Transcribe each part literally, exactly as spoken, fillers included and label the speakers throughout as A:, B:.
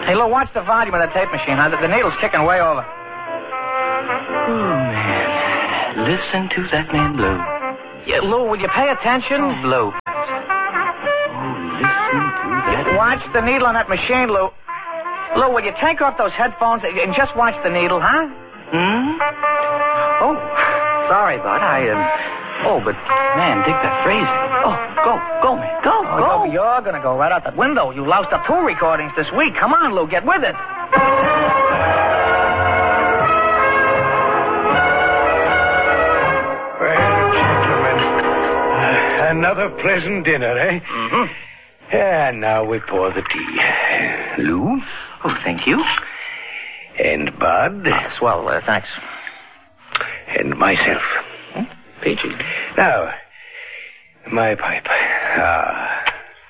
A: Hey, Lou, watch the volume of that tape machine, huh? The, the needle's kicking way over.
B: Oh, man. Listen to that man blow.
A: Yeah, Lou, will you pay attention?
B: Oh, blow. Oh, listen to that.
A: Watch the needle on that machine, Lou. Lou, will you take off those headphones and just watch the needle, huh?
B: Hmm? Oh, sorry, Bud. I, um... Oh, but, man, dig that phrasing. Oh, go, go, man, go,
A: oh,
B: go.
A: You're, you're gonna go right out that window. You loused up two recordings this week. Come on, Lou, get with it.
C: Well, gentlemen, uh, another pleasant dinner, eh?
B: Mm-hmm.
C: And now we pour the tea. Lou?
B: Oh, thank you.
C: And Bud?
A: Ah, swell, uh, thanks.
C: And myself.
A: Hmm? Peachy.
C: Now, my pipe. Ah.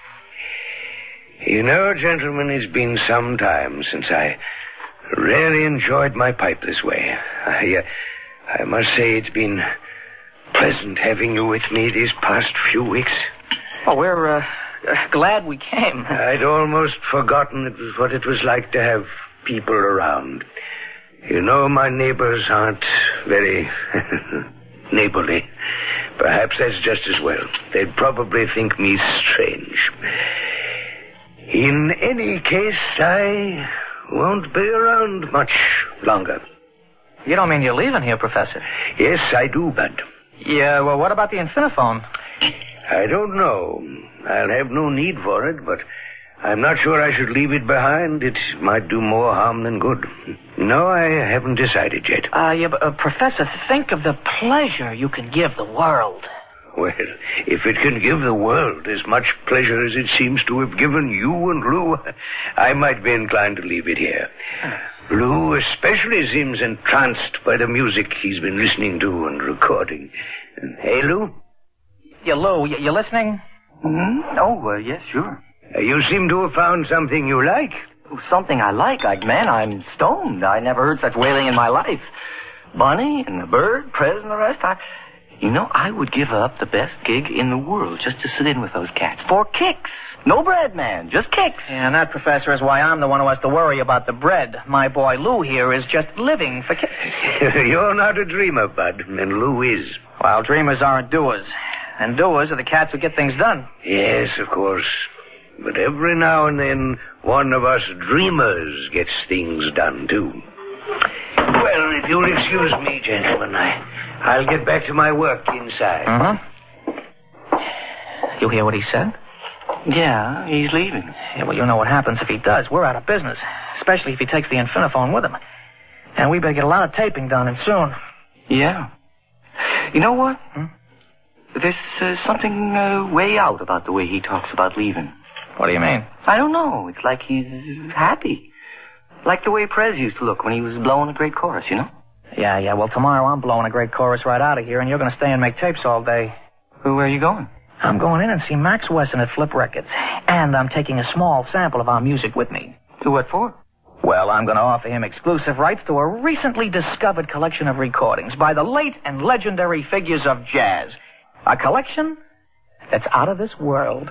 C: You know, gentlemen, it's been some time since I really enjoyed my pipe this way. I, uh, I must say it's been pleasant having you with me these past few weeks.
A: Well, we're uh, glad we came.
C: I'd almost forgotten it was what it was like to have people around. You know, my neighbors aren't very neighborly. Perhaps that's just as well. They'd probably think me strange. In any case, I won't be around much longer.
A: You don't mean you're leaving here, Professor?
C: Yes, I do, Bud.
A: Yeah, well, what about the Infiniphone?
C: I don't know. I'll have no need for it, but I'm not sure I should leave it behind. It might do more harm than good. No, I haven't decided yet.
A: Uh, yeah, but, uh, Professor, think of the pleasure you can give the world.
C: Well, if it can give the world as much pleasure as it seems to have given you and Lou, I might be inclined to leave it here. Lou especially seems entranced by the music he's been listening to and recording. Hey, Lou?
A: Yeah, Lou, you, you listening?
B: Mm-hmm. Oh, uh, yes, sure.
C: Uh, you seem to have found something you like.
B: Something I like. I, man, I'm stoned. I never heard such wailing in my life. Bunny and the bird, Prez and the rest. I, you know, I would give up the best gig in the world just to sit in with those cats. For kicks. No bread, man. Just kicks.
A: Yeah, and that, Professor, is why I'm the one who has to worry about the bread. My boy Lou here is just living for kicks.
C: You're not a dreamer, Bud, and Lou is.
A: Well, dreamers aren't doers. And doers are the cats who get things done.
C: Yes, of course. But every now and then, one of us dreamers gets things done, too. Well, if you'll excuse me, gentlemen, I, I'll get back to my work inside.
A: Uh-huh. You hear what he said?
B: Yeah, he's leaving.
A: Yeah, well, you know what happens if he does. We're out of business, especially if he takes the Infiniphone with him. And we better get a lot of taping done, and soon.
B: Yeah. You know what?
A: Hmm?
B: There's uh, something uh, way out about the way he talks about leaving.
A: What do you mean?
B: I don't know. It's like he's happy. Like the way Prez used to look when he was blowing a great chorus, you know?
A: Yeah, yeah. Well, tomorrow I'm blowing a great chorus right out of here, and you're going to stay and make tapes all day.
B: Well, where are you going?
A: I'm going in and see Max Wesson at Flip Records. And I'm taking a small sample of our music with me.
B: To what for?
A: Well, I'm going to offer him exclusive rights to a recently discovered collection of recordings by the late and legendary figures of jazz. A collection that's out of this world.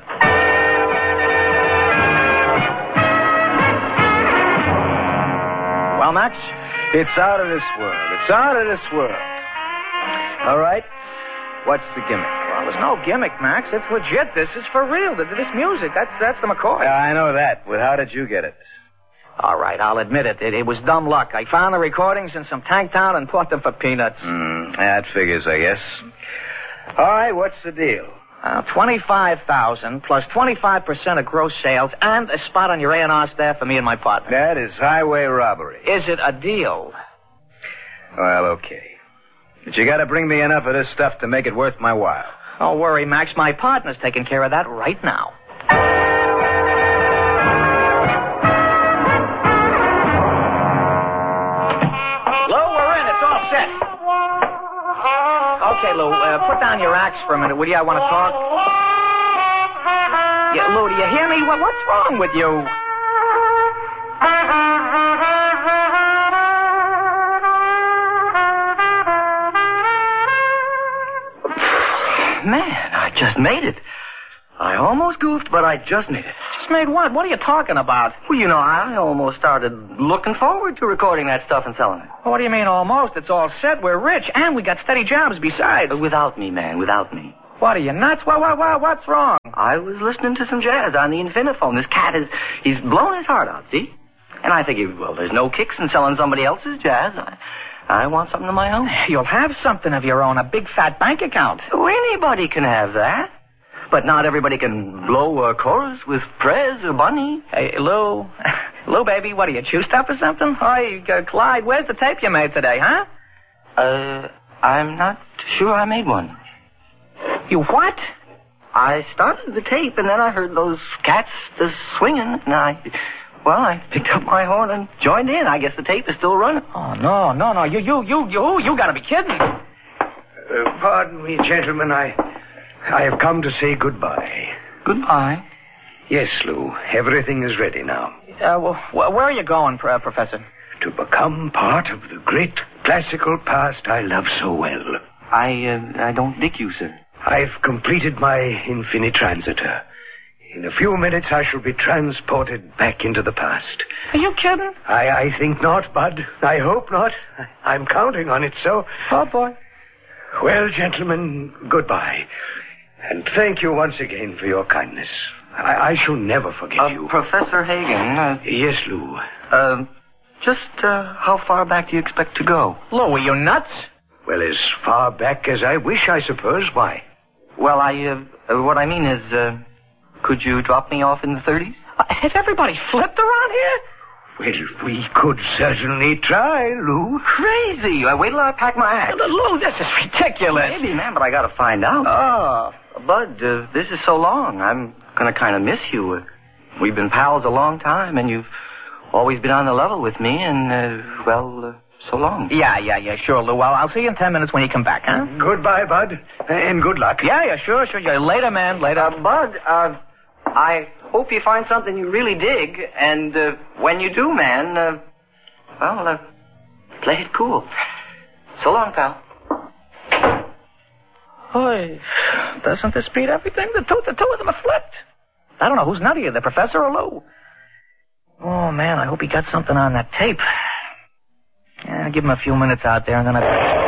A: Well, Max?
D: It's out of this world. It's out of this world. All right. What's the gimmick?
A: Well, there's no gimmick, Max. It's legit. This is for real. This music, that's that's the McCoy.
D: Yeah, I know that. But how did you get it?
A: All right, I'll admit it. It, it was dumb luck. I found the recordings in some tank town and bought them for peanuts.
D: Mm, that figures, I guess. All right, what's the deal?
A: Uh, twenty-five thousand dollars plus twenty-five percent of gross sales and a spot on your A and R staff for me and my partner.
D: That is highway robbery.
A: Is it a deal?
D: Well, okay. But you got to bring me enough of this stuff to make it worth my while.
A: Don't worry, Max. My partner's taking care of that right now. Lou, we're in. It's all set. Okay, Lou, uh, put down your axe for a minute, will you? I want to talk. Yeah, Lou, do you hear me? Well, what's wrong with you?
B: Man, I just made it. I almost goofed, but I just made it.
A: Just made what? What are you talking about?
B: Well, you know, I almost started looking forward to recording that stuff and selling it.
A: What do you mean almost? It's all set. We're rich, and we got steady jobs besides.
B: But without me, man, without me.
A: What are you, nuts? What, what, what, what's wrong?
B: I was listening to some jazz on the Infiniphone. This cat is, he's blown his heart out, see? And I figured, well, there's no kicks in selling somebody else's jazz. I, I want something of my own.
A: You'll have something of your own, a big fat bank account.
B: Oh, anybody can have that. But not everybody can blow a chorus with Prez or Bunny.
A: Hey, Lou. Lou, baby, what are you, chewed up or something? Hey, uh, Clyde, where's the tape you made today, huh?
B: Uh, I'm not sure I made one.
A: You what?
B: I started the tape, and then I heard those cats uh, swinging, and I... Well, I picked up my horn and joined in. I guess the tape is still running.
A: Oh, no, no, no. You, you, you, you, you gotta be kidding.
C: Uh, pardon me, gentlemen. I... I have come to say goodbye.
B: Goodbye.
C: Yes, Lou. Everything is ready now.
A: Uh, well, where are you going, uh, Professor?
C: To become part of the great classical past I love so well.
B: I, uh, I don't dig you, sir.
C: I've completed my Infinitransitor. In a few minutes, I shall be transported back into the past.
A: Are you kidding?
C: I, I think not, Bud. I hope not. I'm counting on it, so...
A: Oh, boy.
C: Well, gentlemen, goodbye. And thank you once again for your kindness. I, I shall never forget
B: uh,
C: you.
B: Professor Hagen. Uh,
C: yes, Lou.
B: Uh, just, uh, how far back do you expect to go?
A: Lou, are you nuts?
C: Well, as far back as I wish, I suppose. Why?
B: Well, I, uh, uh what I mean is, uh, could you drop me off in the thirties?
A: Uh, has everybody flipped around here?
C: Well, we could certainly try, Lou.
B: Crazy. Uh, wait till I pack my act.
A: Lou, this is ridiculous.
B: Maybe, man, but I gotta find out.
A: Oh.
B: Bud, uh, this is so long. I'm gonna kind of miss you. Uh, we've been pals a long time, and you've always been on the level with me, and, uh, well, uh, so long.
A: Yeah, yeah, yeah, sure, Lou. Well, I'll see you in ten minutes when you come back, huh?
C: Goodbye, Bud, and good luck.
A: Yeah, yeah, sure, sure. Yeah. Later, man, later.
B: Uh, Bud, uh, I hope you find something you really dig, and, uh, when you do, man, uh, well, uh, play it cool. So long, pal.
A: Boy, doesn't this beat everything? The two, the two of them are flipped. I don't know who's nuttier, the Professor or Lou. Oh, man, I hope he got something on that tape. Yeah, give him a few minutes out there, and then I...